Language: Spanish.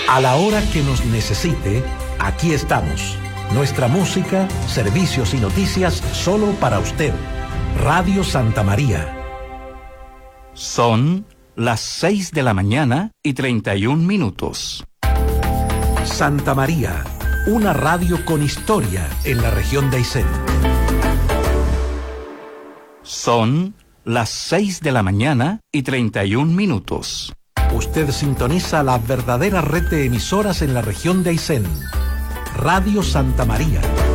A la hora que nos necesite, aquí estamos. Nuestra música, servicios y noticias solo para usted. Radio Santa María. Son las 6:31 a.m. Santa María, una radio con historia en la región de Aysén. Son las 6:31 a.m. Usted sintoniza la verdadera red de emisoras en la región de Aysén. Radio Santa María.